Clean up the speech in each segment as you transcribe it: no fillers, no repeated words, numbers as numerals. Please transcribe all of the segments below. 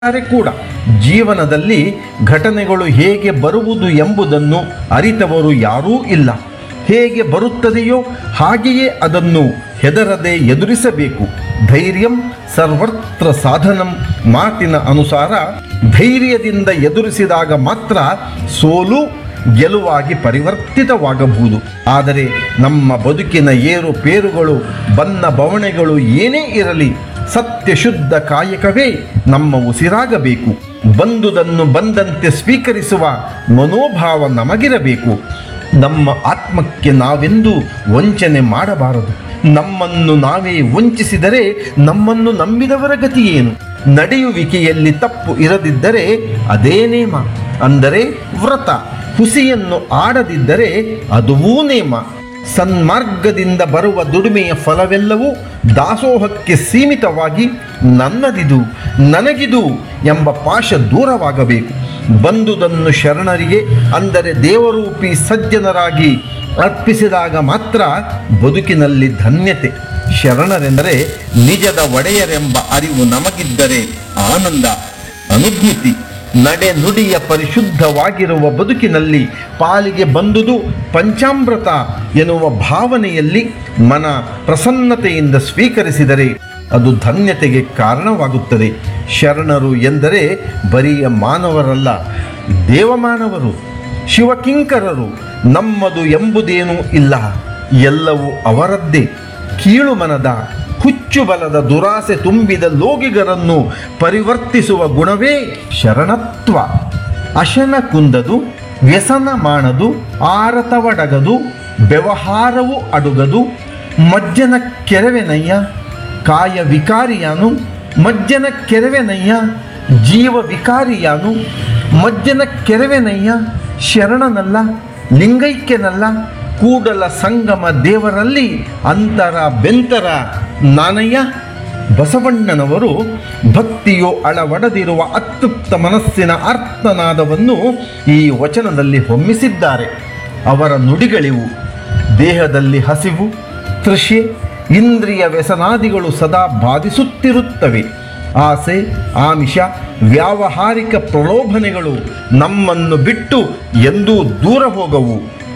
ಕೂಡ ಜೀವನದಲ್ಲಿ ಘಟನೆಗಳು ಹೇಗೆ ಬರುವುದು ಎಂಬುದನ್ನು ಅರಿತವರು ಯಾರೂ ಇಲ್ಲ. ಹೇಗೆ ಬರುತ್ತದೆಯೋ ಹಾಗೆಯೇ ಅದನ್ನು ಹೆದರದೆ ಎದುರಿಸಬೇಕು. ಧೈರ್ಯಂ ಸರ್ವತ್ರ ಸಾಧನಂ ಮಾತಿನ ಅನುಸಾರ ಧೈರ್ಯದಿಂದ ಎದುರಿಸಿದಾಗ ಮಾತ್ರ ಸೋಲು ಗೆಲುವಾಗಿ ಪರಿವರ್ತಿತವಾಗಬಹುದು. ಆದರೆ ನಮ್ಮ ಬದುಕಿನ ಏರುಪೇರುಗಳು ಬನ್ನ ಬವಣೆಗಳು ಏನೇ ಇರಲಿ, ಸತ್ಯ ಶುದ್ಧ ಕಾಯಕವೇ ನಮ್ಮ ಉಸಿರಾಗಬೇಕು. ಬಂದುದನ್ನು ಬಂದಂತೆ ಸ್ವೀಕರಿಸುವ ಮನೋಭಾವ ನಮಗಿರಬೇಕು. ನಮ್ಮ ಆತ್ಮಕ್ಕೆ ನಾವೆಂದೂ ವಂಚನೆ ಮಾಡಬಾರದು. ನಮ್ಮನ್ನು ನಾವೇ ವಂಚಿಸಿದರೆ ನಮ್ಮನ್ನು ನಂಬಿದವರ ಗತಿ ಏನು? ನಡೆಯುವಿಕೆಯಲ್ಲಿ ತಪ್ಪು ಇರದಿದ್ದರೆ ಅದೇ ನೇಮ, ಅಂದರೆ ವ್ರತ. ಹುಸಿಯನ್ನು ಆಡದಿದ್ದರೆ ಅದುವೂ ನೇಮ. ಸನ್ಮಾರ್ಗದಿಂದ ಬರುವ ದುಡಿಮೆಯ ಫಲವೆಲ್ಲವೂ ದಾಸೋಹಕ್ಕೆ ಸೀಮಿತವಾಗಿ ನನ್ನದಿದು ನನಗಿದು ಎಂಬ ಪಾಶ ದೂರವಾಗಬೇಕು. ಬಂದುದನ್ನು ಶರಣರಿಗೆ, ಅಂದರೆ ದೇವರೂಪಿ ಸಜ್ಜನರಾಗಿ ಅರ್ಪಿಸಿದಾಗ ಮಾತ್ರ ಬದುಕಿನಲ್ಲಿ ಧನ್ಯತೆ. ಶರಣರೆಂದರೆ ನಿಜದ ಒಡೆಯರೆಂಬ ಅರಿವು ನಮಗಿದ್ದರೆ ಆನಂದ, ಅನುಭೂತಿ. ನಡೆ ನುಡಿಯ ಪರಿಶುದ್ಧವಾಗಿರುವ ಬದುಕಿನಲ್ಲಿ ಪಾಲಿಗೆ ಬಂದುದು ಪಂಚಾಮೃತ ಎನ್ನುವ ಭಾವನೆಯಲ್ಲಿ ಮನ ಪ್ರಸನ್ನತೆಯಿಂದ ಸ್ವೀಕರಿಸಿದರೆ ಅದು ಧನ್ಯತೆಗೆ ಕಾರಣವಾಗುತ್ತದೆ. ಶರಣರು ಎಂದರೆ ಬರಿಯ ಮಾನವರಲ್ಲ, ದೇವಮಾನವರು, ಶಿವಕಿಂಕರರು. ನಮ್ಮದು ಎಂಬುದೇನೂ ಇಲ್ಲ, ಎಲ್ಲವೂ ಅವರದ್ದೇ. ಕೀಳು ಮನದ ಹುಚ್ಚು ಬಲದ ದುರಾಸೆ ತುಂಬಿದ ಲೋಗಿಗರನ್ನು ಪರಿವರ್ತಿಸುವ ಗುಣವೇ ಶರಣತ್ವ. ಅಶನ ಕುಂದದು, ವ್ಯಸನ ಮಾಡದು, ಆರತವಡಗದು, ವ್ಯವಹಾರವು ಅಡುಗದು. ಮಜ್ಜನ ಕೆರವೆನಯ್ಯ ಕಾಯ ವಿಕಾರಿಯಾನು, ಮಜ್ಜನ ಕೆರವೆನಯ್ಯ ಜೀವ ವಿಕಾರಿಯಾನು. ಮಜ್ಜನ ಕೆರವೆನಯ್ಯ ಶರಣನಲ್ಲ, ಲಿಂಗೈಕ್ಯನಲ್ಲ, ಕೂಡಲ ಸಂಗಮ ದೇವರಲ್ಲಿ ಅಂತರ ಬೆಂತರ ನಾನಯ್ಯ. ಬಸವಣ್ಣನವರು ಭಕ್ತಿಯು ಅಳವಡದಿರುವ ಅತೃಪ್ತ ಮನಸ್ಸಿನ ಆರ್ತನಾದವನ್ನು ಈ ವಚನದಲ್ಲಿ ಹೊಮ್ಮಿಸಿದ್ದಾರೆ. ಅವರ ನುಡಿಗಳಿವು. ದೇಹದಲ್ಲಿ ಹಸಿವು, ತೃಷೆ, ಇಂದ್ರಿಯ ವ್ಯಸನಾದಿಗಳು ಸದಾ ಬಾಧಿಸುತ್ತಿರುತ್ತವೆ. ಆಸೆ, ಆಮಿಷ, ವ್ಯಾವಹಾರಿಕ ಪ್ರಲೋಭನೆಗಳು ನಮ್ಮನ್ನು ಬಿಟ್ಟು ಎಂದೂ ದೂರ ಹೋಗವು.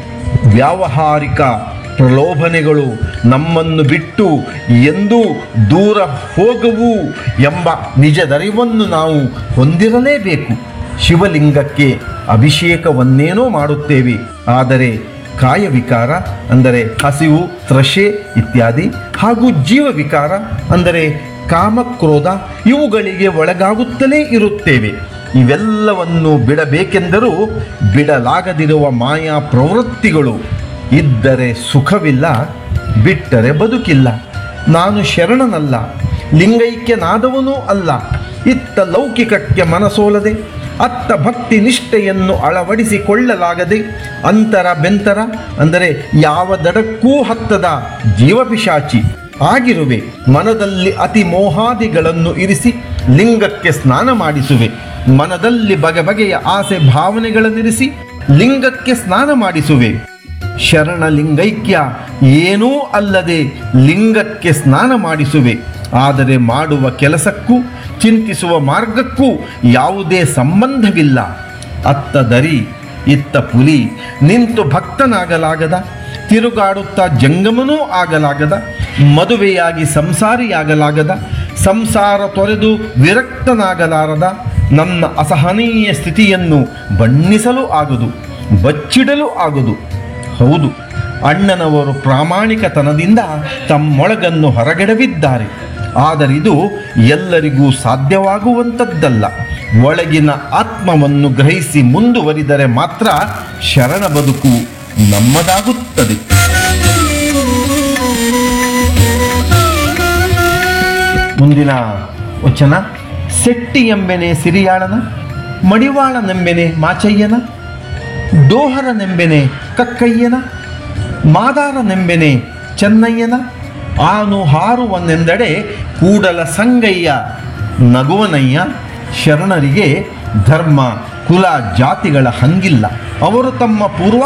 ವ್ಯಾವಹಾರಿಕ ಪ್ರಲೋಭನೆಗಳು ನಮ್ಮನ್ನು ಬಿಟ್ಟು ಎಂದೂ ದೂರ ಹೋಗವು ಎಂಬ ನಿಜದರಿವನ್ನು ನಾವು ಹೊಂದಿರಲೇಬೇಕು. ಶಿವಲಿಂಗಕ್ಕೆ ಅಭಿಷೇಕವನ್ನೇನೋ ಮಾಡುತ್ತೇವೆ, ಆದರೆ ಕಾಯವಿಕಾರ ಅಂದರೆ ಹಸಿವು, ತೃಷೆ ಇತ್ಯಾದಿ, ಹಾಗೂ ಜೀವವಿಕಾರ ಅಂದರೆ ಕಾಮಕ್ರೋಧ ಇವುಗಳಿಗೆ ಒಳಗಾಗುತ್ತಲೇ ಇರುತ್ತೇವೆ. ಇವೆಲ್ಲವನ್ನು ಬಿಡಬೇಕೆಂದರೂ ಬಿಡಲಾಗದಿರುವ ಮಾಯಾ ಪ್ರವೃತ್ತಿಗಳು. ಇದ್ದರೆ ಸುಖವಿಲ್ಲ, ಬಿಟ್ಟರೆ ಬದುಕಿಲ್ಲ. ನಾನು ಶರಣನಲ್ಲ, ಲಿಂಗೈಕ್ಯನಾದವನೂ ಅಲ್ಲ. ಇತ್ತ ಲೌಕಿಕಕ್ಕೆ ಮನಸೋಲದೆ, ಅತ್ತ ಭಕ್ತಿ ನಿಷ್ಠೆಯನ್ನು ಅಳವಡಿಸಿಕೊಳ್ಳಲಾಗದೆ, ಅಂತರ ಬೆಂತರ ಅಂದರೆ ಯಾವ ದಡಕ್ಕೂ ಹತ್ತದ ಜೀವಪಿಶಾಚಿ ಆಗಿರುವೆ. ಮನದಲ್ಲಿ ಅತಿ ಮೋಹಾದಿಗಳನ್ನು ಇರಿಸಿ ಲಿಂಗಕ್ಕೆ ಸ್ನಾನ ಮಾಡಿಸುವೆ. ಮನದಲ್ಲಿ ಬಗೆ ಬಗೆಯ ಆಸೆ ಭಾವನೆಗಳನ್ನಿರಿಸಿ ಲಿಂಗಕ್ಕೆ ಸ್ನಾನ ಮಾಡಿಸುವೆ. ಶರಣ ಲಿಂಗೈಕ್ಯ ಏನೂ ಅಲ್ಲದೆ ಲಿಂಗಕ್ಕೆ ಸ್ನಾನ ಮಾಡಿಸುವೆ. ಆದರೆ ಮಾಡುವ ಕೆಲಸಕ್ಕೂ ಚಿಂತಿಸುವ ಮಾರ್ಗಕ್ಕೂ ಯಾವುದೇ ಸಂಬಂಧವಿಲ್ಲ. ಅತ್ತ ದರಿ, ಇತ್ತ ಪುಲಿ, ನಿಂತು ಭಕ್ತನಾಗಲಾಗದ, ತಿರುಗಾಡುತ್ತಾ ಜಂಗಮನೂ ಆಗಲಾಗದ, ಮದುವೆಯಾಗಿ ಸಂಸಾರಿಯಾಗಲಾಗದ, ಸಂಸಾರ ತೊರೆದು ವಿರಕ್ತನಾಗಲಾರದ ನನ್ನ ಅಸಹನೀಯ ಸ್ಥಿತಿಯನ್ನು ಬಣ್ಣಿಸಲು ಆಗದು, ಬಚ್ಚಿಡಲು ಆಗದು. ಹೌದು, ಅಣ್ಣನವರು ಪ್ರಾಮಾಣಿಕತನದಿಂದ ತಮ್ಮೊಳಗನ್ನು ಹೊರಗೆಡವಿದ್ದಾರೆ. ಆದರಿದು ಎಲ್ಲರಿಗೂ ಸಾಧ್ಯವಾಗುವಂಥದ್ದಲ್ಲ. ಒಳಗಿನ ಆತ್ಮವನ್ನು ಗ್ರಹಿಸಿ ಮುಂದುವರಿದರೆ ಮಾತ್ರ ಶರಣ ಬದುಕು ನಮ್ಮದಾಗುತ್ತದೆ. ಮುಂದಿನ ವಚನ. ಸೆಟ್ಟಿ ಎಂಬೆನೆ ಸಿರಿಯಾಳನ, ಮಡಿವಾಳನೆಂಬೆನೆ ಮಾಚಯ್ಯನ, ಡೋಹರನೆಂಬೆನೆ ಕಕ್ಕಯ್ಯನ, ಮಾದಾರನೆಂಬೆನೆ ಚೆನ್ನಯ್ಯನ. ಆನು ಹಾರುವನೆಂದೆಡೆ ಕೂಡಲ ಸಂಗಯ್ಯ ನಗುವನಯ್ಯ. ಶರಣರಿಗೆ ಧರ್ಮ, ಕುಲ, ಜಾತಿಗಳ ಹಂಗಿಲ್ಲ. ಅವರು ತಮ್ಮ ಪೂರ್ವ